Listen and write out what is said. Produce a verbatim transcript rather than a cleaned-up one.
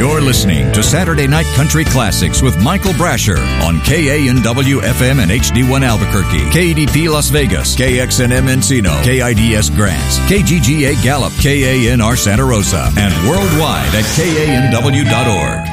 You're listening to Saturday Night Country Classics with Michael Brasher on K A N W F M and H D one Albuquerque, K E D P Las Vegas, K X N M Encino, K I D S Grants, K G G A Gallup, K A N R Santa Rosa, and worldwide at K A N W dot org.